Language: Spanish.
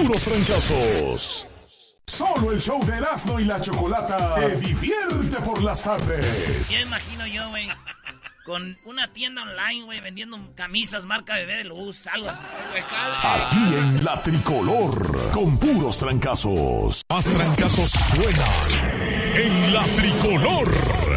puros trancazos. Solo el show de Erasmo y la Chocolata te divierte por las tardes. Ya imagino yo, güey, con una tienda online, güey, vendiendo camisas marca Bebé de Luz, algo así. Aquí en La Tricolor, con puros trancazos. Más trancazos suenan en La Tricolor.